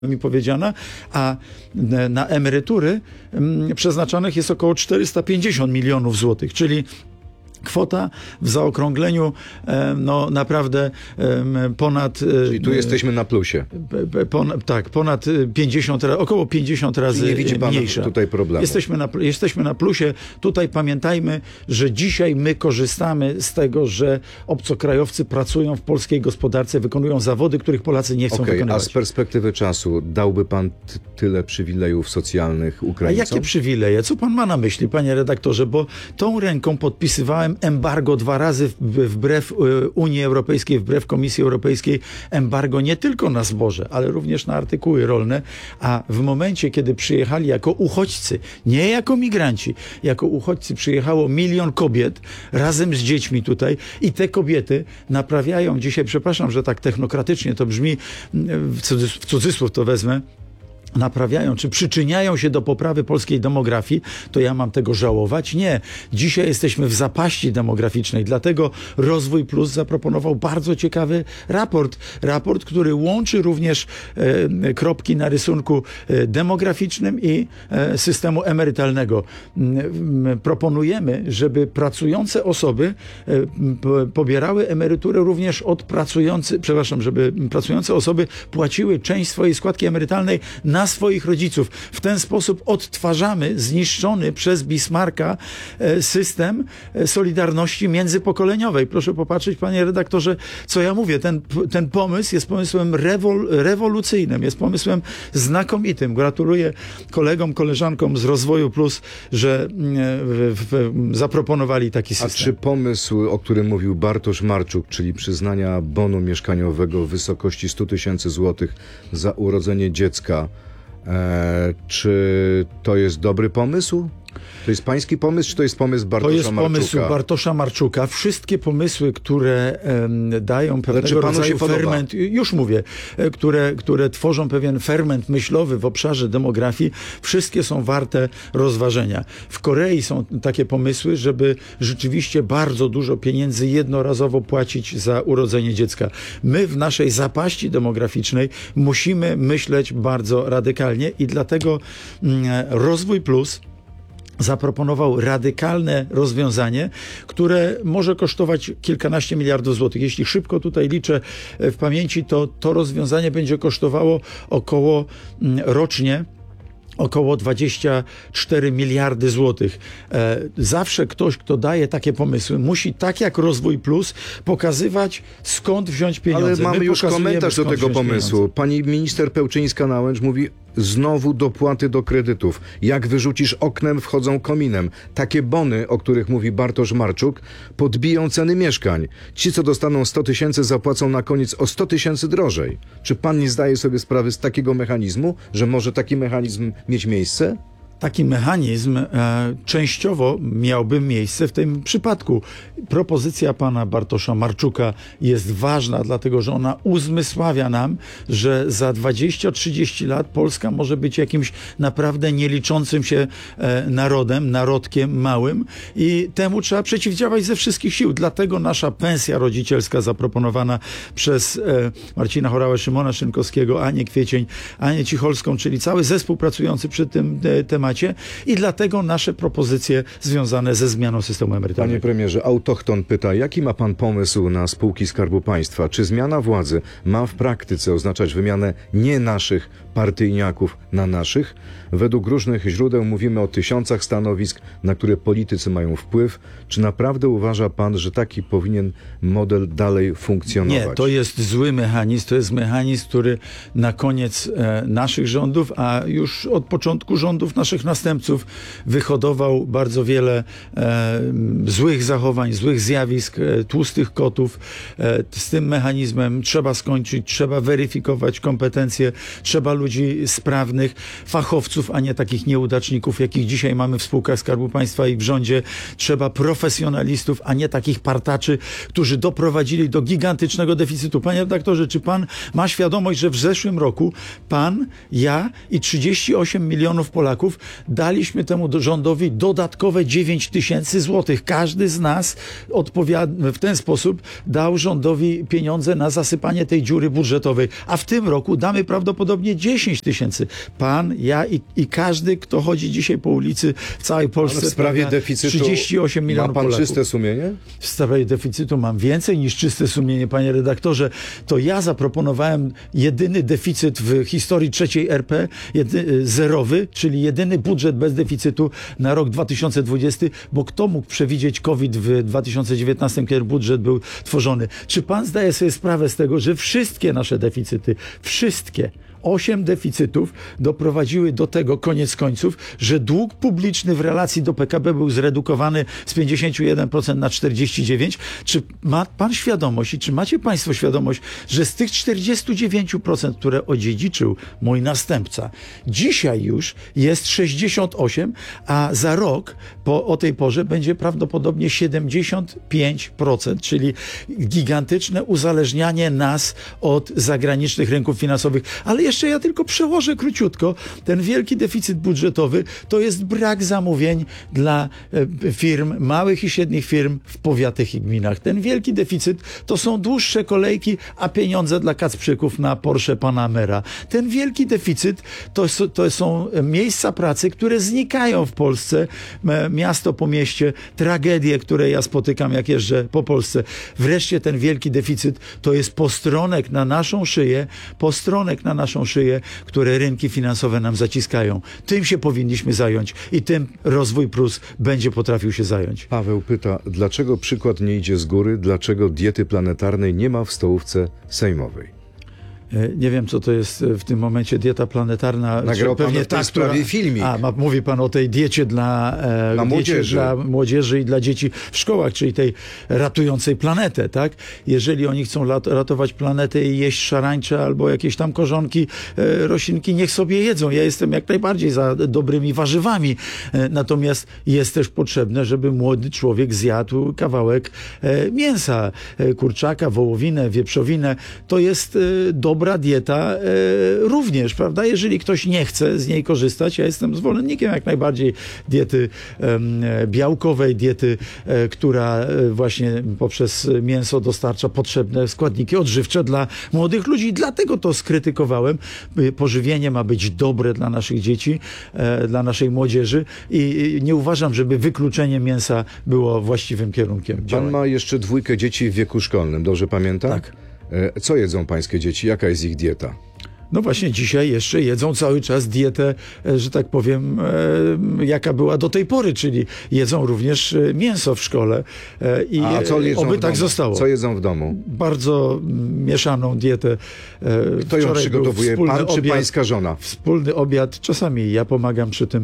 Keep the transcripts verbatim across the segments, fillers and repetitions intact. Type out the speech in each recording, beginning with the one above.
mi powiedziana, a na emerytury przeznaczanych jest około czterysta pięćdziesiąt milionów złotych, czyli kwota w zaokrągleniu no naprawdę ponad... Czyli tu jesteśmy na plusie. Pon, tak, ponad pięćdziesiąt, około pięćdziesiąt razy Czyli nie widzi pan mniejsza. tutaj problemu. Jesteśmy na, jesteśmy na plusie. Tutaj pamiętajmy, że dzisiaj my korzystamy z tego, że obcokrajowcy pracują w polskiej gospodarce, wykonują zawody, których Polacy nie chcą okay, wykonywać. A z perspektywy czasu dałby pan t- tyle przywilejów socjalnych Ukraińcom? A jakie przywileje? Co pan ma na myśli, panie redaktorze? Bo tą ręką podpisywałem embargo dwa razy wbrew Unii Europejskiej, wbrew Komisji Europejskiej, embargo nie tylko na zboże, ale również na artykuły rolne, a w momencie, kiedy przyjechali jako uchodźcy, nie jako migranci, jako uchodźcy przyjechało milion kobiet razem z dziećmi tutaj i te kobiety naprawiają dzisiaj, przepraszam, że tak technokratycznie to brzmi, w cudzysłów, w cudzysłów to wezmę, naprawiają, czy przyczyniają się do poprawy polskiej demografii, to ja mam tego żałować? Nie. Dzisiaj jesteśmy w zapaści demograficznej, dlatego Rozwój Plus zaproponował bardzo ciekawy raport. Raport, który łączy również e, kropki na rysunku e, demograficznym i e, systemu emerytalnego. E, proponujemy, żeby pracujące osoby e, p, pobierały emeryturę również od pracujących, przepraszam, żeby pracujące osoby płaciły część swojej składki emerytalnej na na swoich rodziców. W ten sposób odtwarzamy zniszczony przez Bismarcka system solidarności międzypokoleniowej. Proszę popatrzeć, panie redaktorze, co ja mówię. Ten, ten pomysł jest pomysłem rewol, rewolucyjnym, jest pomysłem znakomitym. Gratuluję kolegom, koleżankom z Rozwoju Plus, że w, w, zaproponowali taki system. A czy pomysł, o którym mówił Bartosz Marczuk, czyli przyznania bonu mieszkaniowego w wysokości stu tysięcy złotych za urodzenie dziecka, E, czy to jest dobry pomysł? To jest pański pomysł, czy to jest pomysł Bartosza Marczuka? To jest pomysł Bartosza Marczuka. Wszystkie pomysły, które um, dają pewnego znaczy, rodzaju ferment, już mówię, które, które tworzą pewien ferment myślowy w obszarze demografii, wszystkie są warte rozważenia. W Korei są takie pomysły, żeby rzeczywiście bardzo dużo pieniędzy jednorazowo płacić za urodzenie dziecka. My w naszej zapaści demograficznej musimy myśleć bardzo radykalnie i dlatego um, Rozwój Plus zaproponował radykalne rozwiązanie, które może kosztować kilkanaście miliardów złotych. Jeśli szybko tutaj liczę w pamięci, to to rozwiązanie będzie kosztowało około rocznie około dwadzieścia cztery miliardy złotych. Zawsze ktoś, kto daje takie pomysły, musi, tak jak Rozwój Plus, pokazywać, skąd wziąć pieniądze. Ale mamy My już komentarz do tego pomysłu. Pieniądze. Pani minister Pełczyńska-Nałęcz mówi: znowu dopłaty do kredytów. Jak wyrzucisz oknem, wchodzą kominem. Takie bony, o których mówi Bartosz Marczuk, podbiją ceny mieszkań. Ci, co dostaną sto tysięcy, zapłacą na koniec o sto tysięcy drożej. Czy pan nie zdaje sobie sprawy z takiego mechanizmu, że może taki mechanizm mieć miejsce? Taki mechanizm e, częściowo miałby miejsce w tym przypadku. Propozycja pana Bartosza Marczuka jest ważna, dlatego że ona uzmysławia nam, że za dwadzieścia trzydzieści lat Polska może być jakimś naprawdę nieliczącym się e, narodem, narodkiem małym i temu trzeba przeciwdziałać ze wszystkich sił. Dlatego nasza pensja rodzicielska zaproponowana przez e, Marcina Horałę, Szymona Szynkowskiego, Anię Kwiecień, Anię Cicholską, czyli cały zespół pracujący przy tym e, temacie, i dlatego nasze propozycje związane ze zmianą systemu emerytalnego. Panie premierze, Autochton pyta, jaki ma pan pomysł na spółki Skarbu Państwa? Czy zmiana władzy ma w praktyce oznaczać wymianę nie naszych partyjniaków na naszych? Według różnych źródeł mówimy o tysiącach stanowisk, na które politycy mają wpływ. Czy naprawdę uważa pan, że taki powinien model dalej funkcjonować? Nie, to jest zły mechanizm. To jest mechanizm, który na koniec e, naszych rządów, a już od początku rządów naszych następców wyhodował bardzo wiele e, złych zachowań, złych zjawisk, e, tłustych kotów. E, z tym mechanizmem trzeba skończyć, trzeba weryfikować kompetencje, trzeba ludzi sprawnych, fachowców, a nie takich nieudaczników, jakich dzisiaj mamy w spółkach Skarbu Państwa i w rządzie. Trzeba profesjonalistów, a nie takich partaczy, którzy doprowadzili do gigantycznego deficytu. Panie redaktorze, czy pan ma świadomość, że w zeszłym roku pan, ja i trzydzieści osiem milionów Polaków daliśmy temu rządowi dodatkowe dziewięć tysięcy złotych. Każdy z nas odpowiada w ten sposób, dał rządowi pieniądze na zasypanie tej dziury budżetowej, a w tym roku damy prawdopodobnie dziesięć dziesięć tysięcy. Pan, ja i, i każdy, kto chodzi dzisiaj po ulicy w całej Polsce. Ale w sprawie prawda, deficytu trzydzieści osiem milionów ma pan Polaków. czyste sumienie? W sprawie deficytu mam więcej niż czyste sumienie, panie redaktorze. To ja zaproponowałem jedyny deficyt w historii trzeciej R P, jedy, zerowy, czyli jedyny budżet bez deficytu na rok dwa tysiące dwudziesty, bo kto mógł przewidzieć COVID w dwa tysiące dziewiętnastym, kiedy budżet był tworzony? Czy pan zdaje sobie sprawę z tego, że wszystkie nasze deficyty, wszystkie, Osiem deficytów doprowadziły do tego, koniec końców, że dług publiczny w relacji do P K B był zredukowany z pięćdziesiąt jeden procent na czterdzieści dziewięć procent. Czy ma pan świadomość i czy macie państwo świadomość, że z tych czterdziestu dziewięciu procent, które odziedziczył mój następca, dzisiaj już jest sześćdziesiąt osiem procent, a za rok po, o tej porze będzie prawdopodobnie siedemdziesiąt pięć procent, czyli gigantyczne uzależnianie nas od zagranicznych rynków finansowych. Ale jeszcze ja tylko przełożę króciutko. Ten wielki deficyt budżetowy to jest brak zamówień dla e, firm, małych i średnich firm w powiatach i gminach. Ten wielki deficyt to są dłuższe kolejki, a pieniądze dla Kacprzyków na Porsche Panamera. Ten wielki deficyt to, to są miejsca pracy, które znikają w Polsce, miasto po mieście, tragedie, które ja spotykam, jak jeżdżę po Polsce. Wreszcie ten wielki deficyt to jest postronek na naszą szyję, postronek na naszą szyję, które rynki finansowe nam zaciskają. Tym się powinniśmy zająć i tym Rozwój Plus będzie potrafił się zająć. Paweł pyta, dlaczego przykład nie idzie z góry, dlaczego diety planetarnej nie ma w stołówce sejmowej? Nie wiem, co to jest w tym momencie dieta planetarna. Nagrał pan pewnie w tej ta, sprawie która... filmik. A, ma, mówi pan o tej diecie dla, e, dla, diecie młodzieży. dla młodzieży i dla dzieci w szkołach, czyli tej ratującej planetę, tak? Jeżeli oni chcą lat, ratować planetę i jeść szarańcze albo jakieś tam korzonki, e, roślinki, niech sobie jedzą. Ja jestem jak najbardziej za dobrymi warzywami. E, natomiast jest też potrzebne, żeby młody człowiek zjadł kawałek e, mięsa, e, kurczaka, wołowinę, wieprzowinę. To jest e, dobra dieta e, również, prawda? Jeżeli ktoś nie chce z niej korzystać, ja jestem zwolennikiem jak najbardziej diety e, białkowej, diety, e, która e, właśnie poprzez mięso dostarcza potrzebne składniki odżywcze dla młodych ludzi. Dlatego to skrytykowałem. Pożywienie ma być dobre dla naszych dzieci, e, dla naszej młodzieży i nie uważam, żeby wykluczenie mięsa było właściwym kierunkiem działań. Pan ma jeszcze dwójkę dzieci w wieku szkolnym, dobrze pamiętam? Tak. Co jedzą pańskie dzieci? Jaka jest ich dieta? No właśnie dzisiaj jeszcze jedzą cały czas dietę, że tak powiem, e, jaka była do tej pory, czyli jedzą również mięso w szkole. E, i A co jedzą oby w tak domu? zostało. Co jedzą w domu? Bardzo mieszaną dietę. E, Kto ją przygotowuje? Pan czy obiad, pańska żona? Wspólny obiad, czasami ja pomagam przy tym.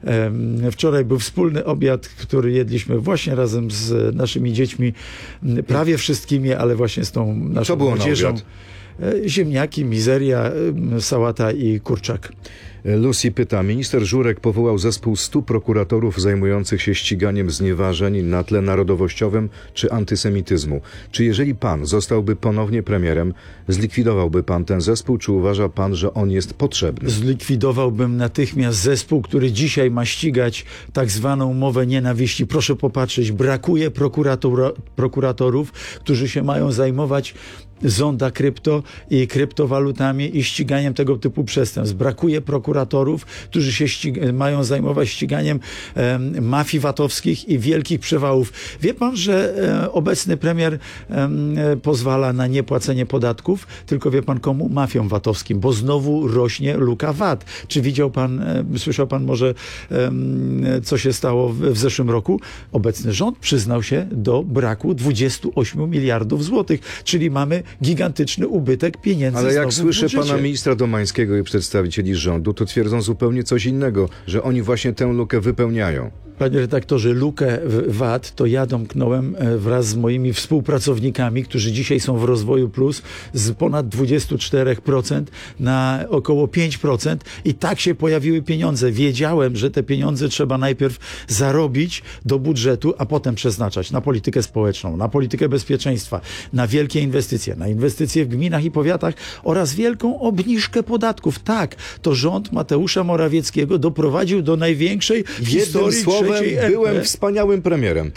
E, wczoraj był wspólny obiad, który jedliśmy właśnie razem z naszymi dziećmi, prawie wszystkimi, ale właśnie z tą naszą Co było młodzieżą. na obiad? Ziemniaki, mizeria, sałata i kurczak. Lucy pyta, minister Żurek powołał zespół stu prokuratorów zajmujących się ściganiem znieważeń na tle narodowościowym czy antysemityzmu. Czy jeżeli pan zostałby ponownie premierem, zlikwidowałby pan ten zespół, czy uważa pan, że on jest potrzebny? Zlikwidowałbym natychmiast zespół, który dzisiaj ma ścigać tak zwaną mowę nienawiści. Proszę popatrzeć, brakuje prokurator, prokuratorów, którzy się mają zajmować zonda krypto i kryptowalutami i ściganiem tego typu przestępstw. Brakuje prokuratorów, którzy się ściga- mają zajmować ściganiem e, mafii VAT-owskich i wielkich przewałów. Wie pan, że e, obecny premier e, pozwala na niepłacenie podatków, tylko wie pan komu? Mafiom VAT-owskim, bo znowu rośnie luka V A T. Czy widział pan, e, słyszał pan może, e, co się stało w, w zeszłym roku? Obecny rząd przyznał się do braku dwudziestu ośmiu miliardów złotych, czyli mamy gigantyczny ubytek pieniędzy. Ale jak słyszę w pana ministra Domańskiego i przedstawicieli rządu, to twierdzą zupełnie coś innego, że oni właśnie tę lukę wypełniają. Panie redaktorze, lukę w V A T to ja domknąłem wraz z moimi współpracownikami, którzy dzisiaj są w Rozwoju Plus, z ponad dwudziestu czterech procent na około pięć procent i tak się pojawiły pieniądze. Wiedziałem, że te pieniądze trzeba najpierw zarobić do budżetu, a potem przeznaczać na politykę społeczną, na politykę bezpieczeństwa, na wielkie inwestycje, na inwestycje w gminach i powiatach oraz wielką obniżkę podatków. Tak, to rząd Mateusza Morawieckiego doprowadził do największej w Jednym historii słowem, trzeciej R P. byłem wspaniałym premierem, tak?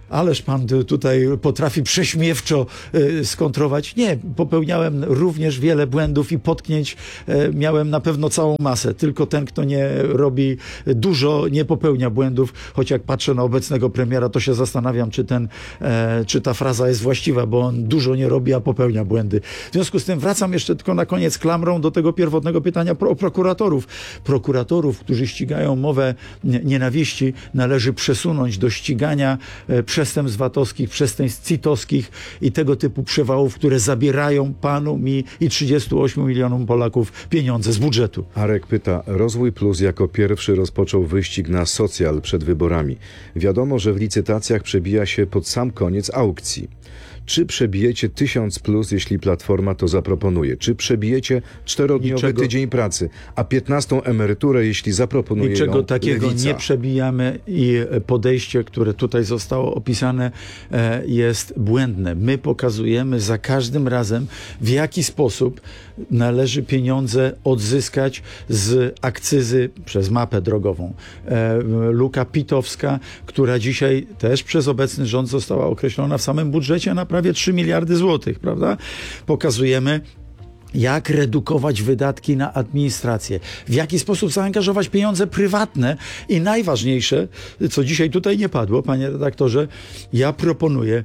ależ pan tutaj potrafi prześmiewczo y, skontrować. Nie, popełniałem również wiele błędów i potknięć. Y, miałem na pewno całą masę. Tylko ten, kto nie robi dużo, nie popełnia błędów. Choć jak patrzę na obecnego premiera, to się zastanawiam, czy, ten, e, czy ta fraza jest właściwa, bo on dużo nie robi, a popełnia błędy. W związku z tym wracam jeszcze tylko na koniec klamrą do tego pierwotnego pytania pro, o prokuratorów. Prokuratorów, którzy ścigają mowę nienawiści, należy przesunąć do ścigania e, przestępstw VAT-owskich, przestępstw citowskich i tego typu przewałów, które zabierają panu, mi i trzydziestu ośmiu milionom Polaków pieniądze z budżetu. Arek pyta, Rozwój Plus jako pierwszy rozpoczął wyścig na socjal przed wyborami. Wiadomo, że w licytacjach przebija się pod sam koniec aukcji. Czy przebijecie tysiąc plus, jeśli Platforma to zaproponuje? Czy przebijecie czterodniowy Niczego. tydzień pracy, a piętnastą emeryturę, jeśli zaproponuje Niczego ją takiego Lewica? nie przebijamy i podejście, które tutaj zostało opisane, jest błędne. My pokazujemy za każdym razem, w jaki sposób należy pieniądze odzyskać z akcyzy przez mapę drogową. Luka pitowska, która dzisiaj też przez obecny rząd została określona w samym budżecie na prawie trzy miliardy złotych, prawda? Pokazujemy, jak redukować wydatki na administrację, w jaki sposób zaangażować pieniądze prywatne i najważniejsze, co dzisiaj tutaj nie padło, panie redaktorze, ja proponuję,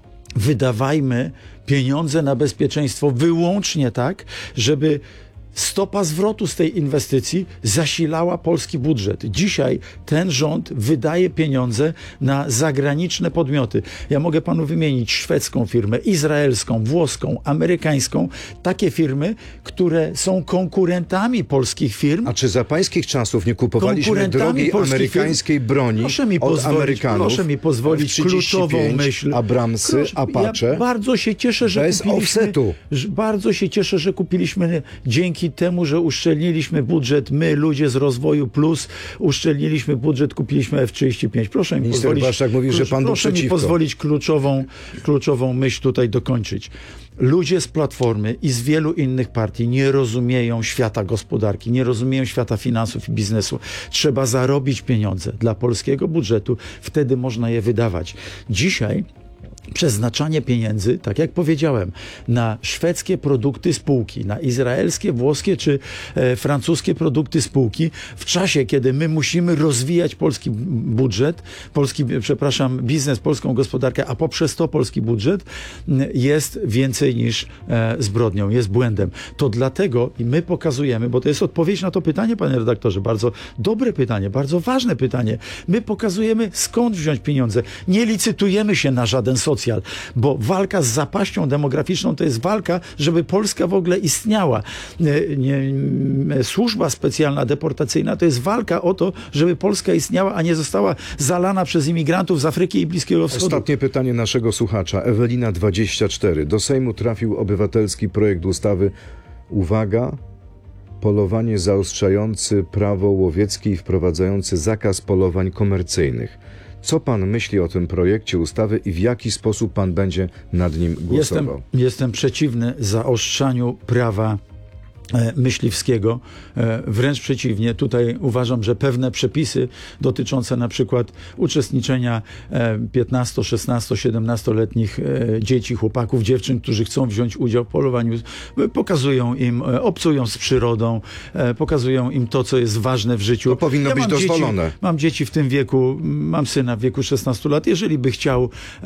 wydawajmy pieniądze na bezpieczeństwo wyłącznie tak, żeby stopa zwrotu z tej inwestycji zasilała polski budżet. Dzisiaj ten rząd wydaje pieniądze na zagraniczne podmioty. Ja mogę panu wymienić szwedzką firmę, izraelską, włoską, amerykańską. Takie firmy, które są konkurentami polskich firm. A czy za pańskich czasów nie kupowaliśmy drogiej amerykańskiej firm? broni proszę mi od pozwolić, Amerykanów? Proszę mi pozwolić kluczową myśl. Abramsy, Proszę, Apache. Ja bardzo się cieszę, że bez kupiliśmy, offsetu. że, bardzo się cieszę, że kupiliśmy dzięki temu, że uszczelniliśmy budżet, my, ludzie z Rozwoju Plus, uszczelniliśmy budżet, kupiliśmy F trzydzieści pięć. Proszę mi Minister pozwolić, Błaszczak mówi, że pan był proszę mi przeciwko. pozwolić kluczową, kluczową myśl tutaj dokończyć. Ludzie z Platformy i z wielu innych partii nie rozumieją świata gospodarki, nie rozumieją świata finansów i biznesu. Trzeba zarobić pieniądze dla polskiego budżetu, wtedy można je wydawać. Dzisiaj przeznaczanie pieniędzy, tak jak powiedziałem, na szwedzkie produkty spółki, na izraelskie, włoskie czy e, francuskie produkty spółki, w czasie, kiedy my musimy rozwijać polski budżet, polski, przepraszam, biznes, polską gospodarkę, a poprzez to polski budżet, jest więcej niż e, zbrodnią, jest błędem. To dlatego i my pokazujemy, bo to jest odpowiedź na to pytanie, panie redaktorze, bardzo dobre pytanie, bardzo ważne pytanie. My pokazujemy, skąd wziąć pieniądze. Nie licytujemy się na żaden socjal, bo walka z zapaścią demograficzną to jest walka, żeby Polska w ogóle istniała. Nie, nie, służba specjalna deportacyjna to jest walka o to, żeby Polska istniała, a nie została zalana przez imigrantów z Afryki i Bliskiego Wschodu. Ostatnie pytanie naszego słuchacza. Ewelina dwadzieścia cztery. Do Sejmu trafił obywatelski projekt ustawy, uwaga, polowanie zaostrzający prawo łowieckie i wprowadzający zakaz polowań komercyjnych. Co pan myśli o tym projekcie ustawy i w jaki sposób pan będzie nad nim głosował? Jestem, jestem przeciwny zaostrzaniu prawa myśliwskiego. Wręcz przeciwnie, tutaj uważam, że pewne przepisy dotyczące na przykład uczestniczenia piętnasto-, szesnasto-, siedemnastoletnich dzieci, chłopaków, dziewczyn, którzy chcą wziąć udział w polowaniu, pokazują im, obcują z przyrodą, pokazują im to, co jest ważne w życiu. To powinno ja być mam dozwolone. Dzieci, mam dzieci w tym wieku, mam syna w wieku szesnastu lat. Jeżeli by chciał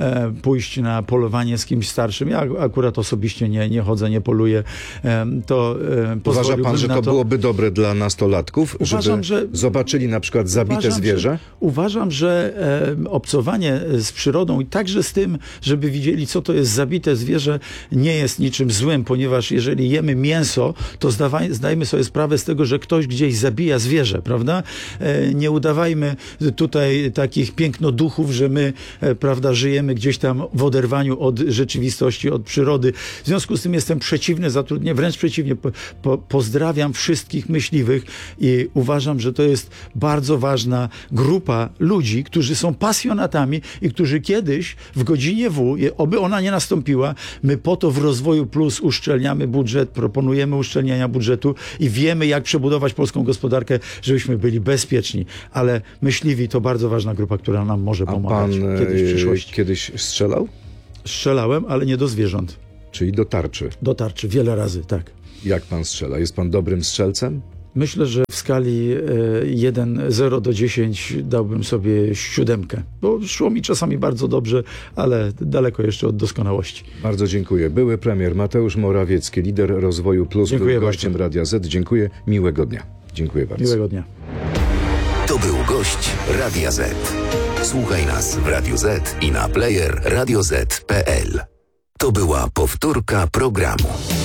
pójść na polowanie z kimś starszym, ja akurat osobiście nie, nie chodzę, nie poluję, to uważa pan, że to, to byłoby dobre dla nastolatków, uważam, żeby że, zobaczyli na przykład zabite uważam, zwierzę? Że, uważam, że e, obcowanie z przyrodą i także z tym, żeby widzieli, co to jest zabite zwierzę, nie jest niczym złym, ponieważ jeżeli jemy mięso, to zdawaj, zdajmy sobie sprawę z tego, że ktoś gdzieś zabija zwierzę, prawda? E, nie udawajmy tutaj takich pięknoduchów, że my, e, prawda, żyjemy gdzieś tam w oderwaniu od rzeczywistości, od przyrody. W związku z tym jestem przeciwny zatrudnieniu, wręcz przeciwnie, po, pozdrawiam wszystkich myśliwych i uważam, że to jest bardzo ważna grupa ludzi, którzy są pasjonatami i którzy kiedyś w godzinie W, oby ona nie nastąpiła, my po to w Rozwoju Plus uszczelniamy budżet, proponujemy uszczelniania budżetu i wiemy, jak przebudować polską gospodarkę, żebyśmy byli bezpieczni. Ale myśliwi to bardzo ważna grupa, która nam może A pomagać pan kiedyś w e, przyszłości. kiedyś strzelał? Strzelałem, ale nie do zwierząt. Czyli do tarczy. Do tarczy, wiele razy, tak. Jak pan strzela? Jest pan dobrym strzelcem? Myślę, że w skali e, jeden zero do dziesięciu dałbym sobie siódemkę, bo szło mi czasami bardzo dobrze, ale daleko jeszcze od doskonałości. Bardzo dziękuję. Były premier Mateusz Morawiecki, lider Rozwoju Plus, Dziękuję był gościem bardzo. Radia Z. Dziękuję. Miłego dnia. Dziękuję bardzo. Miłego dnia. To był gość Radia Z. Słuchaj nas w Radio Z i na player radioz kropka p l. To była powtórka programu.